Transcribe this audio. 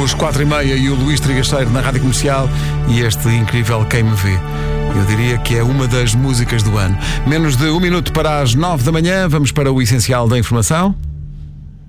Os 4h30 e o Luís Trigacheiro na Rádio Comercial e este incrível Quem Me Vê. Eu diria que é uma das músicas do ano. Menos de um minuto para as 9 da manhã, vamos para o essencial da informação.